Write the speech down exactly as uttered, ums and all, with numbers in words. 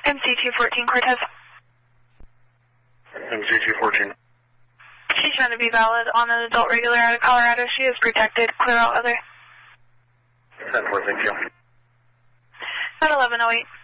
M C two fourteen Cortez. M C two fourteen. She's trying to be valid on an adult regular out of Colorado. She is protected. Clear all other. ten four, thank you. At eleven oh eight.